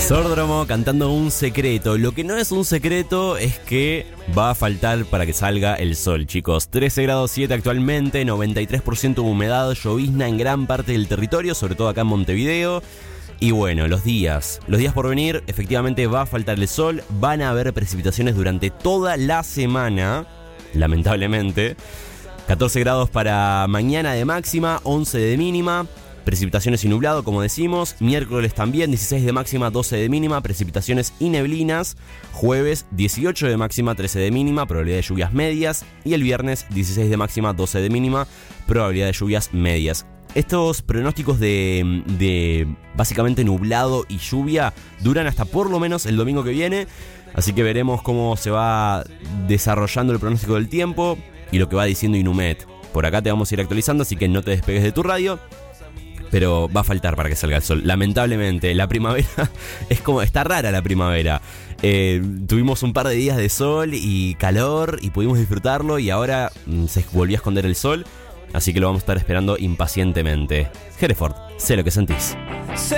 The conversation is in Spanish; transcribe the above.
Sordromo cantando Un Secreto. Lo que no es un secreto es que va a faltar para que salga el sol, chicos. 13 grados 7 actualmente, 93% de humedad, llovizna en gran parte del territorio, sobre todo acá en Montevideo. Y bueno, los días por venir, efectivamente va a faltar el sol, van a haber precipitaciones durante toda la semana, lamentablemente. 14 grados para mañana de máxima, 11 de mínima. Precipitaciones y nublado, como decimos. Miércoles también, 16 de máxima, 12 de mínima. Precipitaciones y neblinas. Jueves, 18 de máxima, 13 de mínima. Probabilidad de lluvias medias. Y el viernes, 16 de máxima, 12 de mínima. Probabilidad de lluvias medias. Estos pronósticos de básicamente nublado y lluvia duran hasta por lo menos el domingo que viene. Así que veremos cómo se va desarrollando el pronóstico del tiempo y lo que va diciendo Inumet. Por acá te vamos a ir actualizando, así que no te despegues de tu radio. Pero va a faltar para que salga el sol. Lamentablemente, la primavera está rara la primavera. Tuvimos un par de días de sol y calor y pudimos disfrutarlo, y ahora se volvió a esconder el sol. Así que lo vamos a estar esperando impacientemente. Hereford, sé lo que sentís.